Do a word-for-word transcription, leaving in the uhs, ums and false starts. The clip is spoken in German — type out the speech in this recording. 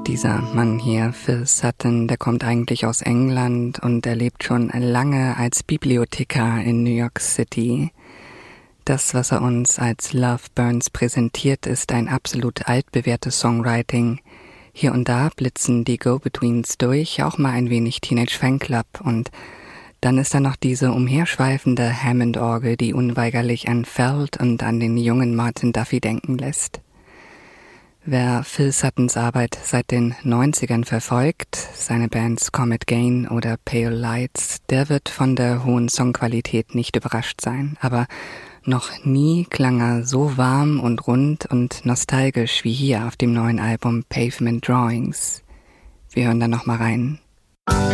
Dieser Mann hier, Phil Sutton, der kommt eigentlich aus England und er lebt schon lange als Bibliothekar in New York City. Das, was er uns als Love Burns präsentiert, ist ein absolut altbewährtes Songwriting. Hier und da blitzen die Go-Betweens durch, auch mal ein wenig Teenage Fanclub, und dann ist da noch diese umherschweifende Hammond-Orgel, die unweigerlich an Feld und an den jungen Martin Duffy denken lässt. Wer Phil Suttons Arbeit seit den neunzigern verfolgt, seine Bands Comet Gain oder Pale Lights, der wird von der hohen Songqualität nicht überrascht sein. Aber noch nie klang er so warm und rund und nostalgisch wie hier auf dem neuen Album Pavement Drawings. Wir hören da noch mal rein.